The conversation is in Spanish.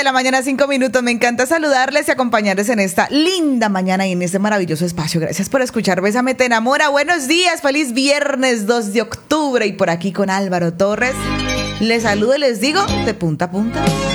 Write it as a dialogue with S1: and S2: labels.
S1: la mañana, 5 minutos. Me encanta saludarles y acompañarles en esta linda mañana y en este maravilloso espacio. Gracias por escuchar Bésame Te Enamora. Buenos días, feliz viernes 2 de octubre. Y por aquí con Álvaro Torres. Les saludo y les digo de punta a punta.